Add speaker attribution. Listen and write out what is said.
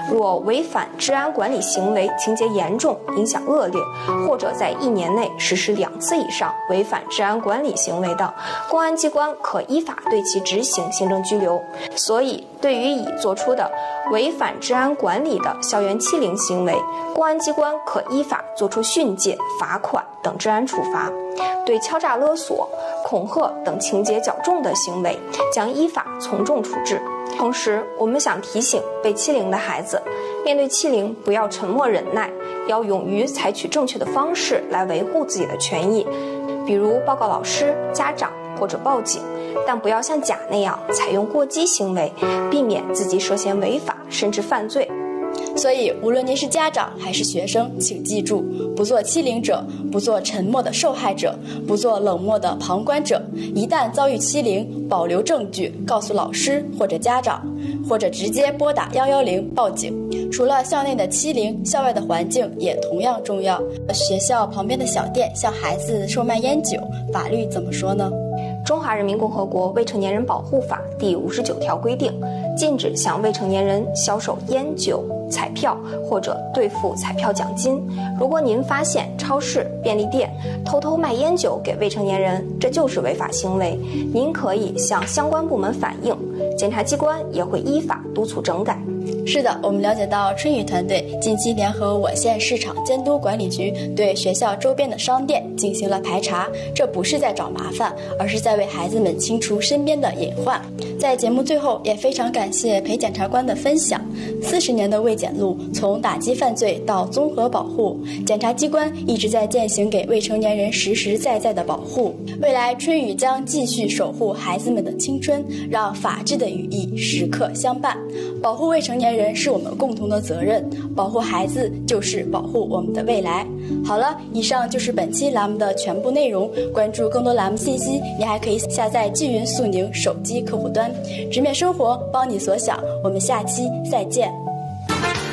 Speaker 1: 若违反治安管理行为情节严重、影响恶劣，或者在1年内实施2次以上违反治安管理行为的，公安机关可依法对其执行行政拘留。所以，对于已做出的违反治安管理的校园欺凌行为，公安机关可依法作出训诫、罚款等治安处罚。对敲诈勒索、恐吓等情节较重的行为，将依法从重处置。同时，我们想提醒被欺凌的孩子，面对欺凌不要沉默忍耐，要勇于采取正确的方式来维护自己的权益，比如报告老师、家长或者报警，但不要像甲那样采用过激行为，避免自己涉嫌违法甚至犯罪。
Speaker 2: 所以，无论您是家长还是学生，请记住，不做欺凌者，不做沉默的受害者，不做冷漠的旁观者。一旦遭遇欺凌，保留证据，告诉老师或者家长，或者直接拨打110报警。除了校内的欺凌，校外的环境也同样重要。学校旁边的小店向孩子售卖烟酒，法律怎么说呢？
Speaker 1: 中华人民共和国未成年人保护法第59条规定，禁止向未成年人销售烟酒、彩票或者兑付彩票奖金。如果您发现超市、便利店偷偷卖烟酒给未成年人，这就是违法行为，您可以向相关部门反映，检察机关也会依法督促整改。
Speaker 2: 是的，我们了解到春雨团队近期联合我县市场监督管理局对学校周边的商店进行了排查，这不是在找麻烦，而是在为孩子们清除身边的隐患。在节目最后，也非常感谢裴检察官的分享。40年的卫检路，从打击犯罪到综合保护，检察机关一直在践行给未成年人实实在在的保护。未来春雨将继续守护孩子们的青春，让法治的羽翼时刻相伴。保护未成年人是我们共同的责任，保护孩子就是保护我们的未来。好了，以上就是本期栏目的全部内容。关注更多栏目信息，你还可以下载纪云速宁手机客户端，直面生活，帮你所想。我们下期再见。